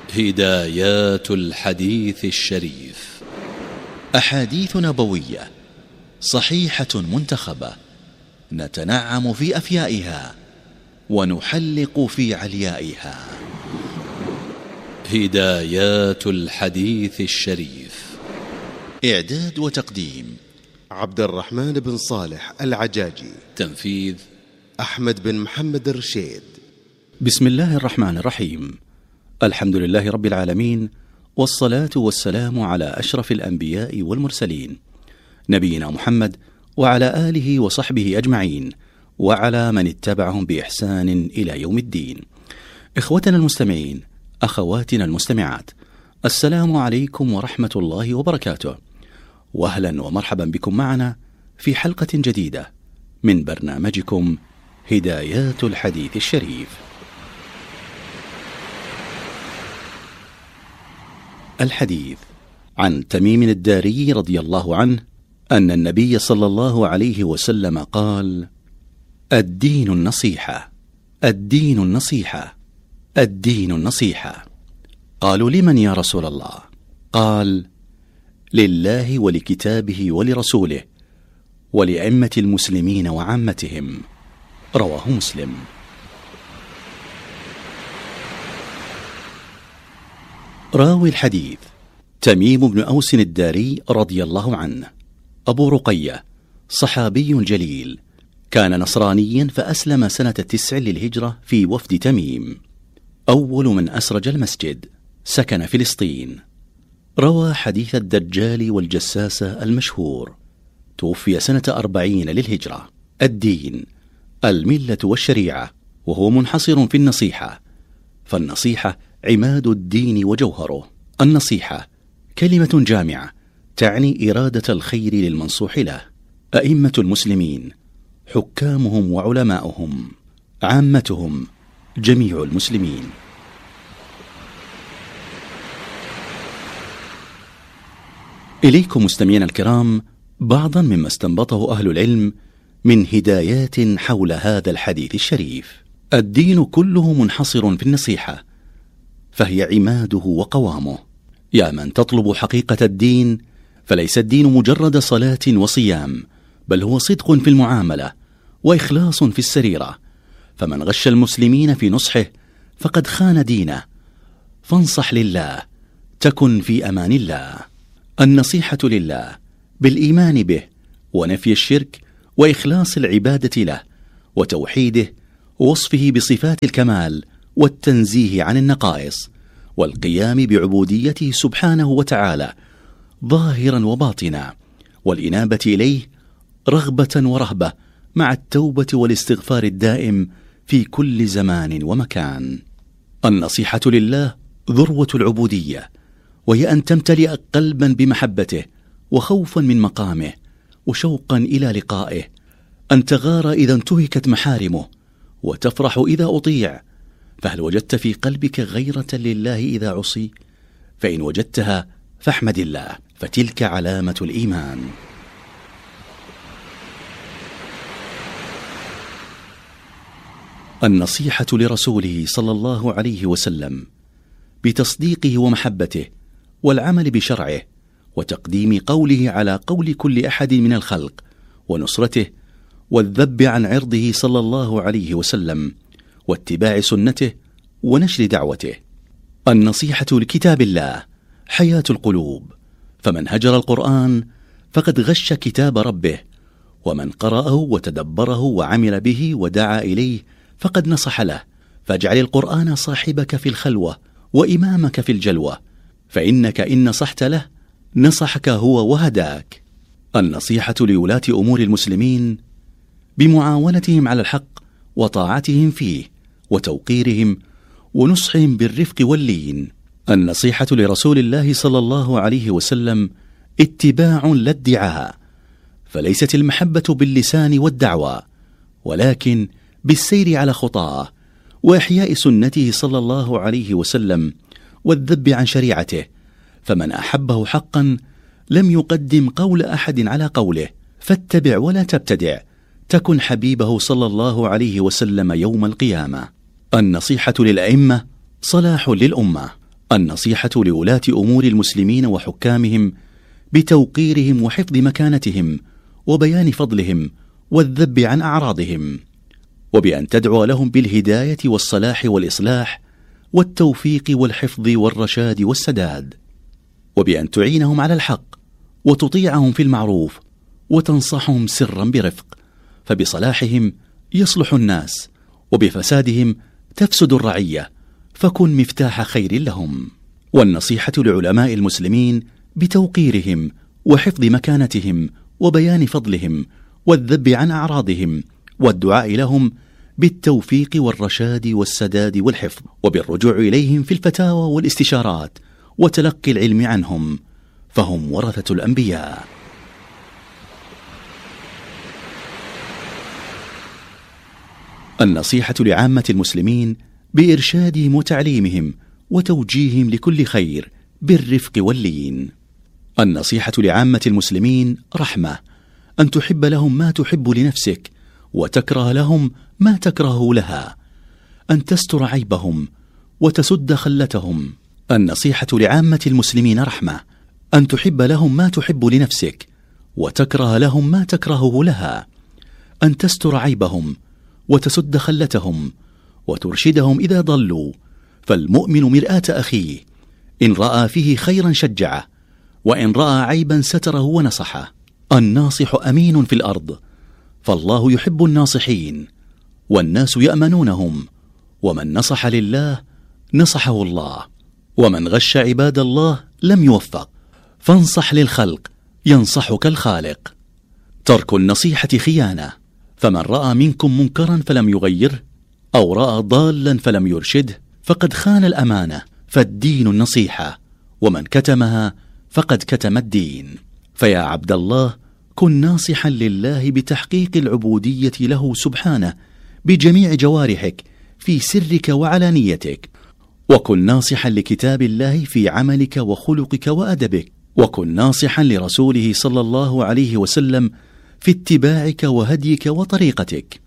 هدايات الحديث الشريف. أحاديث نبوية صحيحة منتخبة، نتنعم في أفيائها ونحلق في عليائها. هدايات الحديث الشريف. إعداد وتقديم عبد الرحمن بن صالح العجاجي. تنفيذ أحمد بن محمد الرشيد. بسم الله الرحمن الرحيم. الحمد لله رب العالمين، والصلاة والسلام على أشرف الأنبياء والمرسلين، نبينا محمد وعلى آله وصحبه أجمعين، وعلى من اتبعهم بإحسان إلى يوم الدين. إخوتنا المستمعين، أخواتنا المستمعات، السلام عليكم ورحمة الله وبركاته، وأهلا ومرحبا بكم معنا في حلقة جديدة من برنامجكم هدايات الحديث الشريف. الحديث عن تميم الداري رضي الله عنه أن النبي صلى الله عليه وسلم قال: الدين النصيحة، الدين النصيحة، الدين النصيحة. قالوا: لمن يا رسول الله؟ قال: لله ولكتابه ولرسوله ولأئمة المسلمين وعامتهم. رواه مسلم. راوي الحديث تميم بن أوس الداري رضي الله عنه، أبو رقية، صحابي جليل، كان نصرانيا فأسلم سنة 9 للهجرة في وفد تميم، أول من أسرج المسجد، سكن فلسطين. روى حديث الدجال والجساسة المشهور، توفي سنة 40 للهجرة. الدين الملة والشريعة، وهو منحصر في النصيحة، فالنصيحة عماد الدين وجوهره. النصيحة كلمة جامعة تعني إرادة الخير للمنصوح له. أئمة المسلمين، حكامهم وعلماؤهم، عامتهم، جميع المسلمين. إليكم مستمعينا الكرام بعضا مما استنبطه أهل العلم من هدايات حول هذا الحديث الشريف. الدين كله منحصر في النصيحة، فهي عماده وقوامه. يا من تطلب حقيقة الدين، فليس الدين مجرد صلاة وصيام، بل هو صدق في المعاملة وإخلاص في السريرة. فمن غش المسلمين في نصحه فقد خان دينه، فانصح لله تكن في أمان الله. النصيحة لله بالإيمان به ونفي الشرك وإخلاص العبادة له وتوحيده ووصفه بصفات الكمال والتنزيه عن النقائص، والقيام بعبوديته سبحانه وتعالى ظاهرا وباطنا، والإنابة إليه رغبة ورهبة، مع التوبة والاستغفار الدائم في كل زمان ومكان. النصيحة لله ذروة العبودية، وهي أن تمتلئ قلبا بمحبته وخوفا من مقامه وشوقا إلى لقائه، أن تغار إذا انتهكت محارمه وتفرح إذا أطيع. فهل وجدت في قلبك غيرة لله إذا عصي؟ فإن وجدتها فاحمد الله، فتلك علامة الإيمان. النصيحة لرسوله صلى الله عليه وسلم بتصديقه ومحبته والعمل بشرعه، وتقديم قوله على قول كل أحد من الخلق، ونصرته، والذب عن عرضه صلى الله عليه وسلم، واتباع سنته ونشر دعوته. النصيحة لكتاب الله حياة القلوب، فمن هجر القرآن فقد غش كتاب ربه، ومن قرأه وتدبره وعمل به ودعا إليه فقد نصح له. فاجعل القرآن صاحبك في الخلوة وإمامك في الجلوة، فإنك إن نصحت له نصحك هو وهداك. النصيحة لولاة أمور المسلمين بمعاونتهم على الحق وطاعتهم فيه، وتوقيرهم ونصحهم بالرفق واللين. النصيحة لرسول الله صلى الله عليه وسلم اتباع لا ادعاء، فليست المحبة باللسان والدعوى، ولكن بالسير على خطاه وإحياء سنته صلى الله عليه وسلم والذب عن شريعته. فمن أحبه حقا لم يقدم قول أحد على قوله، فاتبع ولا تبتدع، تكن حبيبه صلى الله عليه وسلم يوم القيامة. النصيحة للأئمة صلاح للأمة. النصيحة لولاة أمور المسلمين وحكامهم بتوقيرهم وحفظ مكانتهم وبيان فضلهم والذب عن أعراضهم، وبأن تدعو لهم بالهداية والصلاح والإصلاح والتوفيق والحفظ والرشاد والسداد، وبأن تعينهم على الحق وتطيعهم في المعروف وتنصحهم سرا برفق، فبصلاحهم يصلح الناس وبفسادهم تفسد الرعية، فكن مفتاح خير لهم. والنصيحة لعلماء المسلمين بتوقيرهم وحفظ مكانتهم وبيان فضلهم والذب عن أعراضهم، والدعاء لهم بالتوفيق والرشاد والسداد والحفظ، وبالرجوع إليهم في الفتاوى والاستشارات وتلقي العلم عنهم، فهم ورثة الأنبياء. النصيحة لعامة المسلمين بإرشادهم وتعليمهم وتوجيههم لكل خير بالرفق واللين. النصيحة لعامة المسلمين رحمة، أن تحب لهم ما تحب لنفسك وتكره لهم ما تكره لها، أن تستر عيبهم وتسد خلتهم. النصيحة لعامة المسلمين رحمة، أن تحب لهم ما تحب لنفسك وتكره لهم ما تكره لها، أن تستر عيبهم وتسد خلتهم وترشدهم إذا ضلوا، فالمؤمن مرآة أخيه، إن رأى فيه خيرا شجعه، وإن رأى عيبا ستره ونصحه. الناصح أمين في الأرض، فالله يحب الناصحين، والناس يأمنونهم، ومن نصح لله نصحه الله، ومن غش عباد الله لم يوفق، فانصح للخلق ينصحك الخالق. ترك النصيحة خيانة، فمن رأى منكم منكرا فلم يغيره، أو رأى ضالا فلم يرشده، فقد خان الأمانة، فالدين النصيحة، ومن كتمها فقد كتم الدين. فيا عبد الله، كن ناصحا لله بتحقيق العبودية له سبحانه بجميع جوارحك في سرك وعلانيتك، وكن ناصحا لكتاب الله في عملك وخلقك وأدبك، وكن ناصحا لرسوله صلى الله عليه وسلم في اتباعك وهديك وطريقتك،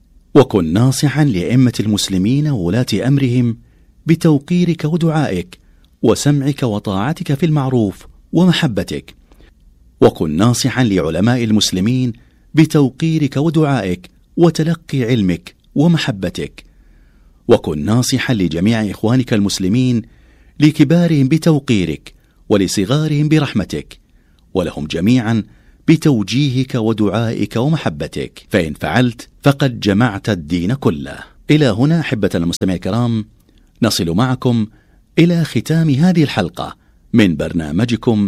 وكن ناصحا لأئمة المسلمين وولاة أمرهم بتوقيرك ودعائك وسمعك وطاعتك في المعروف ومحبتك، وكن ناصحا لعلماء المسلمين بتوقيرك ودعائك وتلقي علمك ومحبتك، وكن ناصحا لجميع إخوانك المسلمين لكبارهم بتوقيرك ولصغارهم برحمتك، ولهم جميعا بتوجيهك ودعائك ومحبتك، فإن فعلت فقد جمعت الدين كله. إلى هنا أحبة المستمعين الكرام نصل معكم إلى ختام هذه الحلقة من برنامجكم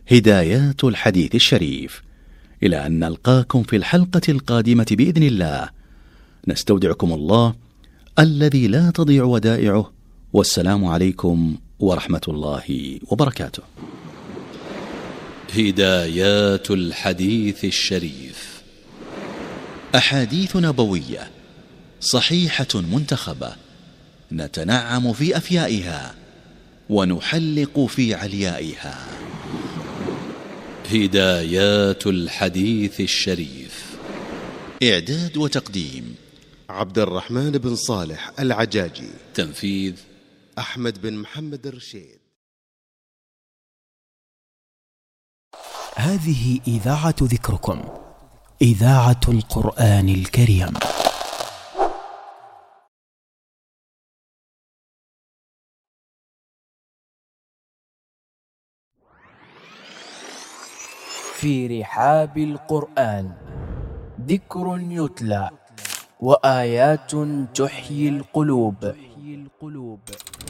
هدايات الحديث الشريف، إلى أن نلقاكم في الحلقة القادمة بإذن الله. نستودعكم الله الذي لا تضيع ودائعه، والسلام عليكم ورحمة الله وبركاته. هدايات الحديث الشريف، أحاديث نبوية صحيحة منتخبة، نتنعم في أفيائها ونحلق في عليائها. هدايات الحديث الشريف، إعداد وتقديم عبد الرحمن بن صالح العجاجي، تنفيذ أحمد بن محمد الرشيد. هذه إذاعة ذكركم، إذاعة القرآن الكريم. في رحاب القرآن ذكر يتلى وآيات تحيي القلوب.